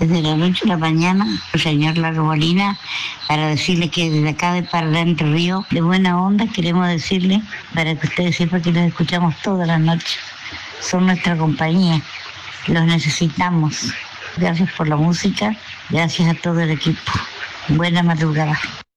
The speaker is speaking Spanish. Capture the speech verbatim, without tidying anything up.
desde la noche a la mañana, el señor Largo Molina, para decirle que desde acá de Paraná Entre Ríos, de buena onda, queremos decirle, para que ustedes sepan que los escuchamos todas las noches. Son nuestra compañía, los necesitamos. Gracias por la música, gracias a todo el equipo. Buena madrugada.